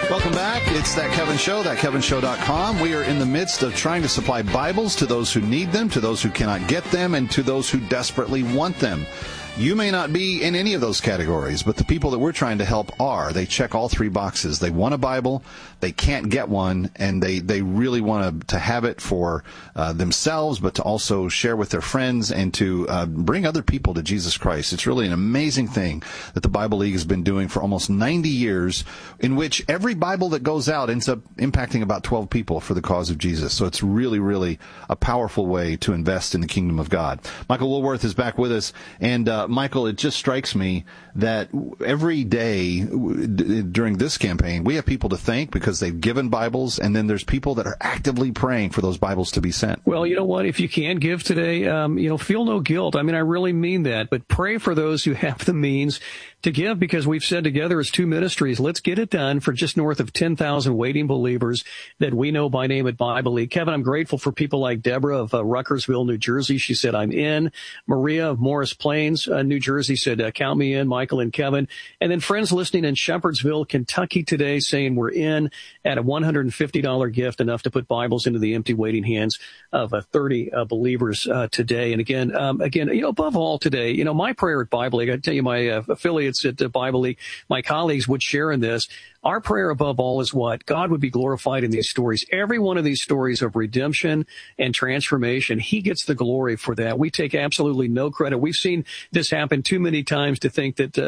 Welcome back. It's That Kevin Show, thatkevinshow.com. We are in the midst of trying to supply Bibles to those who need them, to those who cannot get them, and to those who desperately want them. You may not be in any of those categories, but the people that we're trying to help are. They check all three boxes. They want a Bible, they can't get one, and they really want to have it for themselves, but to also share with their friends and to bring other people to Jesus Christ. It's really an amazing thing that the Bible League has been doing for almost 90 years, in which every Bible that goes out ends up impacting about 12 people for the cause of Jesus. So it's really, really a powerful way to invest in the kingdom of God. Michael Woolworth is back with us, and Michael, it just strikes me that every day during this campaign, we have people to thank because they've given Bibles, and then there's people that are actively praying for those Bibles to be sent. Well, you know what? If you can give today, feel no guilt. I mean, I really mean that. But pray for those who have the means to give, because we've said together as two ministries, let's get it done for just north of 10,000 waiting believers that we know by name at Bible League. Kevin, I'm grateful for people like Deborah of Ruckersville, New Jersey. She said, I'm in. Maria of Morris Plains, New Jersey said, count me in, Michael and Kevin. And then friends listening in Shepherdsville, Kentucky today saying we're in at a $150 gift, enough to put Bibles into the empty waiting hands of 30 believers today. And again, above all today, my prayer at Bible League, I tell you, my affiliates at Bible League, my colleagues would share in this. Our prayer above all is what? God would be glorified in these stories. Every one of these stories of redemption and transformation, He gets the glory for that. We take absolutely no credit. We've seen this happen too many times to think that,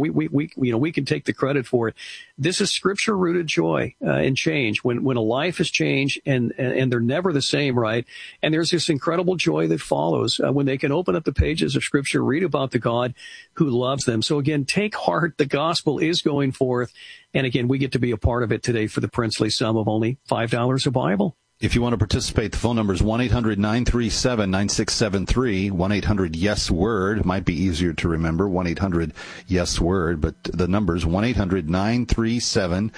we can take the credit for it. This is scripture-rooted joy and change. When a life is changed and they're never the same, right? And there's this incredible joy that follows when they can open up the pages of scripture, read about the God who loves them. So again, take heart. The gospel is going forth. And again, we get to be a part of it today for the princely sum of only $5 a Bible. If you want to participate, the phone number is 1-800-937-9673, 1-800-YES-WORD. Might be easier to remember, 1-800-YES-WORD, but the number is 1-800-937-9673,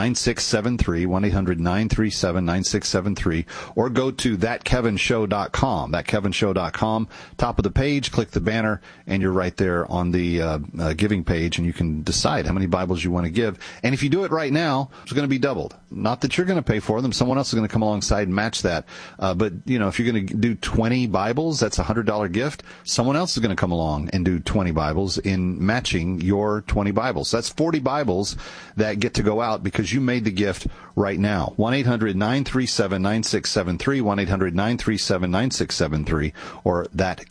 1-800-937-9673, or go to thatkevinshow.com, thatkevinshow.com, top of the page, click the banner, and you're right there on the giving page, and you can decide how many Bibles you want to give. And if you do it right now, it's going to be doubled. Not that you're going to pay for them. Someone else is going to come alongside and match that. But, if you're going to do 20 Bibles, that's a $100 gift. Someone else is going to come along and do 20 Bibles in matching your 20 Bibles. So that's 40 Bibles that get to go out because you made the gift right now. 1-800-937-9673, 1-800-937-9673, or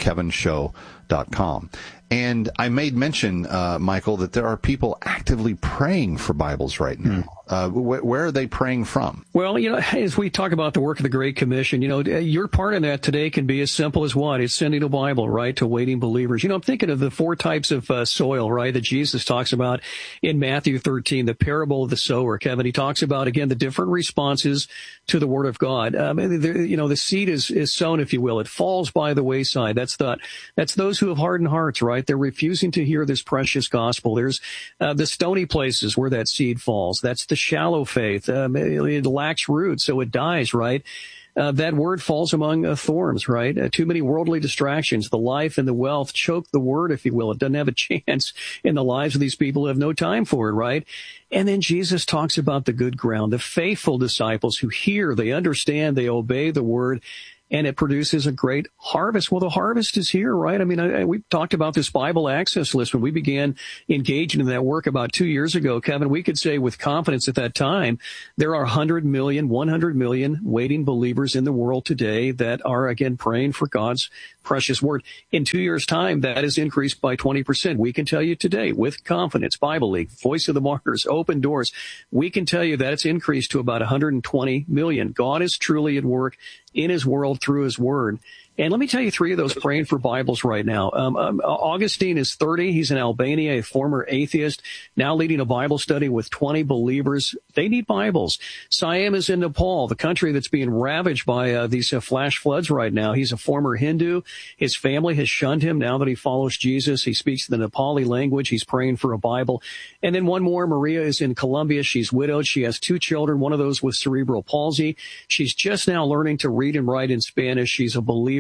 thatkevinshow.com. And I made mention, Michael, that there are people actively praying for Bibles right now. Where are they praying from? Well, as we talk about the work of the Great Commission, your part in that today can be as simple as what? It's sending a Bible, right, to waiting believers. I'm thinking of the 4 types of soil, right, that Jesus talks about in Matthew 13, the parable of the sower. Kevin, he talks about, again, the different responses to the Word of God. The seed is sown, if you will. It falls by the wayside. That's those who have hardened hearts, right? They're refusing to hear this precious gospel. There's the stony places where that seed falls. That's the shallow faith. It lacks roots, so it dies, right? That word falls among thorns, right? Too many worldly distractions. The life and the wealth choke the word, if you will. It doesn't have a chance in the lives of these people who have no time for it, right? And then Jesus talks about the good ground, the faithful disciples who hear, they understand, they obey the word, and it produces a great harvest. Well, the harvest is here, right? I mean, we talked about this Bible access list when we began engaging in that work about 2 years ago. Kevin, we could say with confidence at that time, there are 100 million waiting believers in the world today that are, again, praying for God's precious word. In 2 years' time, that has increased by 20%. We can tell you today with confidence, Bible League, Voice of the Martyrs, Open Doors, we can tell you that it's increased to about 120 million. God is truly at work in His world through His word. And let me tell you 3 of those praying for Bibles right now. Augustine is 30. He's in Albania, a former atheist, now leading a Bible study with 20 believers. They need Bibles. Siam is in Nepal, the country that's being ravaged by these flash floods right now. He's a former Hindu. His family has shunned him now that he follows Jesus. He speaks the Nepali language. He's praying for a Bible. And then one more, Maria is in Colombia. She's widowed. She has 2 children, one of those with cerebral palsy. She's just now learning to read and write in Spanish. She's a believer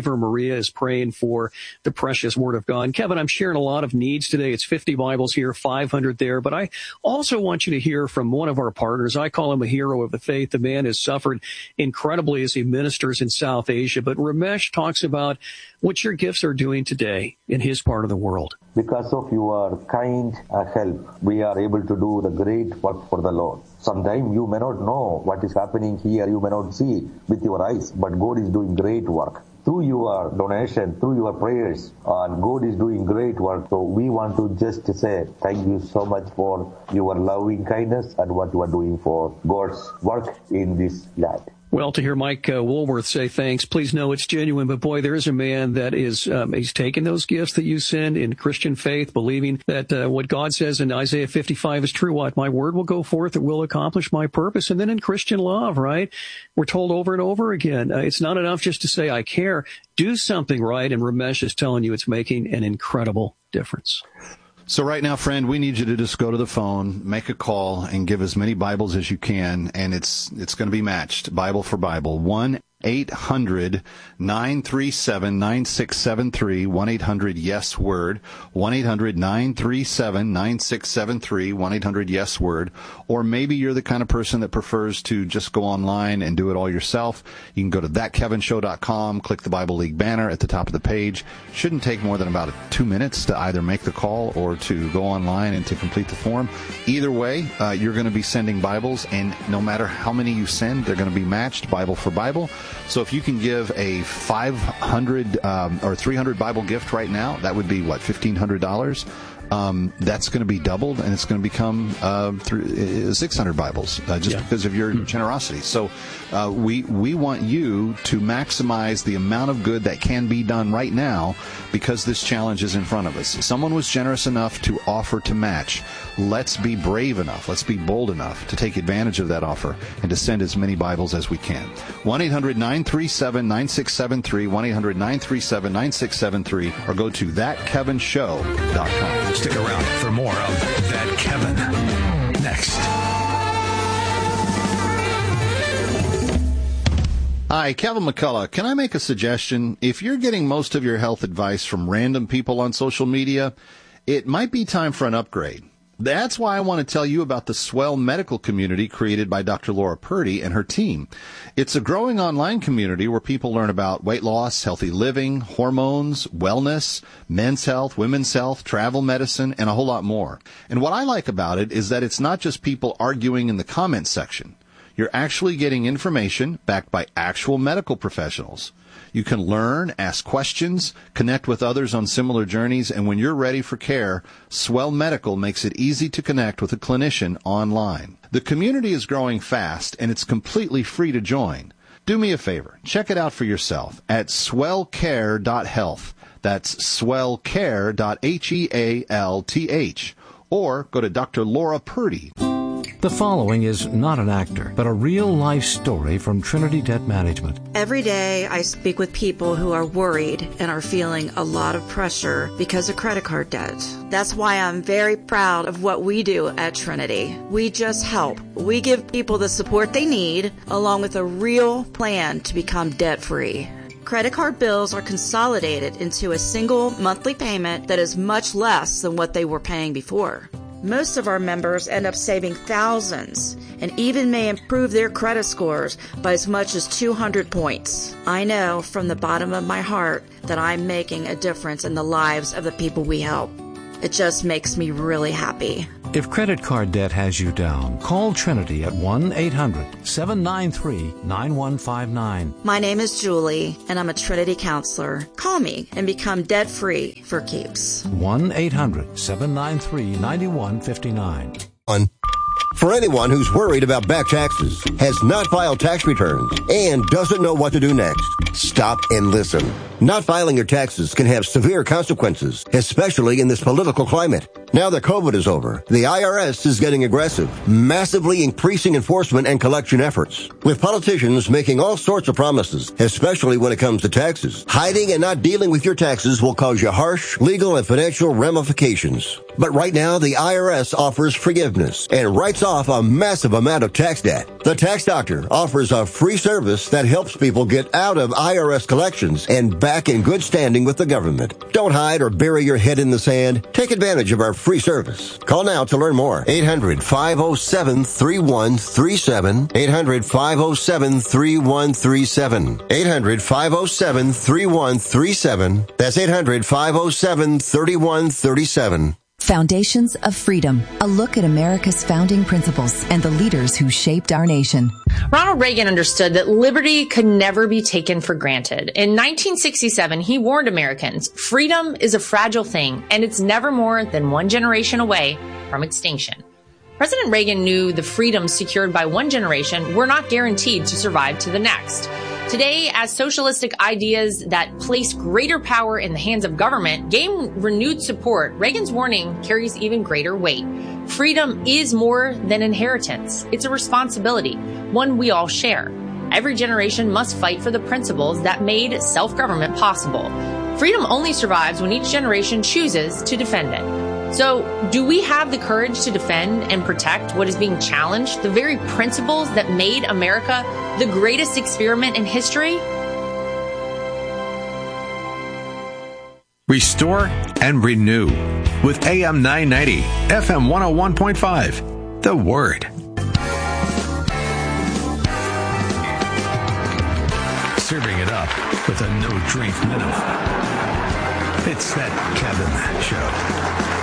Eva Maria is praying for the precious Word of God. And Kevin, I'm sharing a lot of needs today. It's 50 Bibles here, 500 there. But I also want you to hear from one of our partners. I call him a hero of the faith. The man has suffered incredibly as he ministers in South Asia. But Ramesh talks about what your gifts are doing today in his part of the world. Because of your kind help, we are able to do the great work for the Lord. Sometimes you may not know what is happening here, you may not see with your eyes, but God is doing great work. Through your donation, through your prayers, God is doing great work. So we want to just say thank you so much for your loving kindness and what you are doing for God's work in this land. Well, to hear Mike Woolworth say thanks, please know it's genuine. But boy, there is a man that is, he's taken those gifts that you send in Christian faith, believing that what God says in Isaiah 55 is true. What? My word will go forth, it will accomplish my purpose. And then in Christian love, right? We're told over and over again, it's not enough just to say, I care. Do something, right? And Ramesh is telling you it's making an incredible difference. So right now, friend, we need you to just go to the phone, make a call, and give as many Bibles as you can, and it's going to be matched, Bible for Bible. 1-800-937-9673, 1-800-YES-WORD, 1-800-937-9673, 1-800-YES-WORD, or maybe you're the kind of person that prefers to just go online and do it all yourself. You can go to thatkevinshow.com, click the Bible League banner at the top of the page. Shouldn't take more than about 2 minutes to either make the call or to go online and to complete the form. Either way, you're going to be sending Bibles, and no matter how many you send, they're going to be matched, Bible for Bible. So if you can give a 500 or 300 Bible gift right now, that would be, what, $1,500? That's going to be doubled, and it's going to become 600 Bibles because of your generosity. So we want you to maximize the amount of good that can be done right now because this challenge is in front of us. Someone was generous enough to offer to match. Let's be brave enough, let's be bold enough to take advantage of that offer and to send as many Bibles as we can. 1-800-937-9673, 1-800-937-9673, or go to thatkevinshow.com. Stick around for more of That Kevin next. Hi, Kevin McCullough. Can I make a suggestion? If you're getting most of your health advice from random people on social media, it might be time for an upgrade. That's why I want to tell you about the Swell Medical Community created by Dr. Laura Purdy and her team. It's a growing online community where people learn about weight loss, healthy living, hormones, wellness, men's health, women's health, travel medicine, and a whole lot more. And what I like about it is that it's not just people arguing in the comments section. You're actually getting information backed by actual medical professionals. You can learn, ask questions, connect with others on similar journeys, and when you're ready for care, Swell Medical makes it easy to connect with a clinician online. The community is growing fast, and it's completely free to join. Do me a favor. Check it out for yourself at swellcare.health. That's swellcare.health. Or go to Dr. Laura Purdy. The following is not an actor, but a real-life story from Trinity Debt Management. Every day I speak with people who are worried and are feeling a lot of pressure because of credit card debt. That's why I'm very proud of what we do at Trinity. We just help. We give people the support they need, along with a real plan to become debt-free. Credit card bills are consolidated into a single monthly payment that is much less than what they were paying before. Most of our members end up saving thousands and even may improve their credit scores by as much as 200 points. I know from the bottom of my heart that I'm making a difference in the lives of the people we help. It just makes me really happy. If credit card debt has you down, call Trinity at 1-800-793-9159. My name is Julie, and I'm a Trinity counselor. Call me and become debt-free for keeps. 1-800-793-9159. For anyone who's worried about back taxes, has not filed tax returns, and doesn't know what to do next, stop and listen. Not filing your taxes can have severe consequences, especially in this political climate. Now that COVID is over, the IRS is getting aggressive, massively increasing enforcement and collection efforts, with politicians making all sorts of promises, especially when it comes to taxes. Hiding and not dealing with your taxes will cause you harsh legal and financial ramifications. But right now, the IRS offers forgiveness and writes off a massive amount of tax debt. The Tax Doctor offers a free service that helps people get out of IRS collections and back in good standing with the government. Don't hide or bury your head in the sand. Take advantage of our free service. Call now to learn more. 800-507-3137. 800-507-3137. 800-507-3137. That's 800-507-3137. Foundations of Freedom, a look at America's founding principles and the leaders who shaped our nation. Ronald Reagan understood that liberty could never be taken for granted. In 1967, he warned Americans, freedom is a fragile thing, and it's never more than one generation away from extinction. President Reagan knew the freedoms secured by one generation were not guaranteed to survive to the next. Today, as socialistic ideas that place greater power in the hands of government gain renewed support, Reagan's warning carries even greater weight. Freedom is more than inheritance. It's a responsibility, one we all share. Every generation must fight for the principles that made self-government possible. Freedom only survives when each generation chooses to defend it. So, do we have the courage to defend and protect what is being challenged, the very principles that made America the greatest experiment in history? Restore and renew with AM 990, FM 101.5. The Word. Serving it up with a no-drink minimum. It's that Kevin Show.